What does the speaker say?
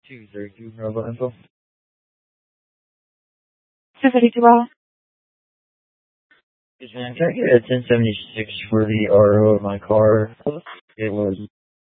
232 Bravo Info. 232 Bravo. Yes, man. Can I get a 1076 for the RO of my car? It was